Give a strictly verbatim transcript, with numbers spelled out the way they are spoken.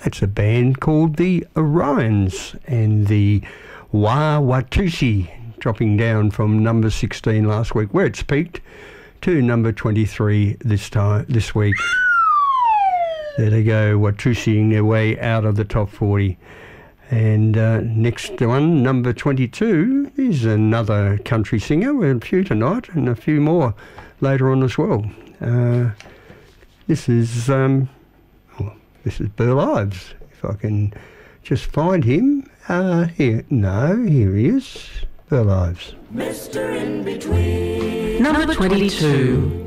It's a band called the Orions, and the Wah-Watusi, dropping down from number sixteen last week, where it's peaked, to number twenty-three this time this week. There they go, Watusiing their way out of the top forty. And uh, next one, number twenty-two, is another country singer. We have a few tonight and a few more later on as well. Uh, this is um, oh, this is Burl Ives. If I can just find him. Uh, here, no, here he is. Burl Ives. Mister In Between. Number twenty-two.